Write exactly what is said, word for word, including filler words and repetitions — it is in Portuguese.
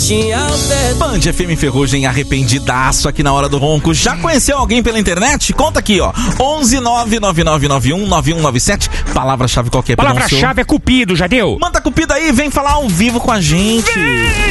bate ao pé. Band F M Ferrugem, arrependidaço aqui na Hora do Ronco. Já conheceu alguém pela internet? Conta aqui, ó. onze nove nove nove nove um nove um nove sete. Palavra-chave qualquer. Palavra-chave é cupido, já deu? Manda cupido aí, vem falar ao vivo com a gente. Vem!